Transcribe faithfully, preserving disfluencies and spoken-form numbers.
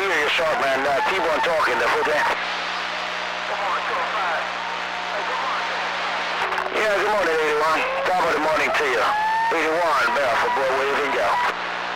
hear you, sharp man. Uh, keep on talking. The foot there. Yeah, good morning, eighty-one. Top of the morning to you. eighty-one, Belfort, boy, where you can go.